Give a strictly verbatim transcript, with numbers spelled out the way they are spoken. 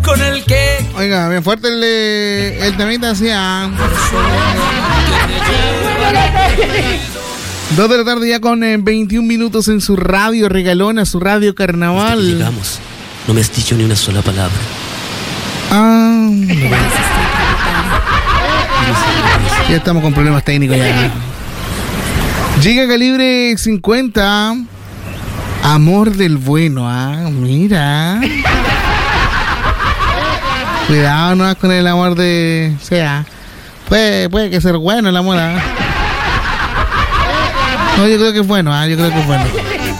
con el que... Oiga, bien fuerte el, el temita decía. Dos de la tarde ya con eh, veintiún minutos en su radio regalona, su radio carnaval. Hasta que llegamos, no me has dicho ni una sola palabra. Ah, ya estamos con problemas técnicos ya. Llega Calibre cincuenta. Amor del bueno, ah, mira. Cuidado no con el amor de... O sea, puede, puede que ser bueno el amor, ¿ah? No, yo creo que es bueno, ah, yo creo que es bueno.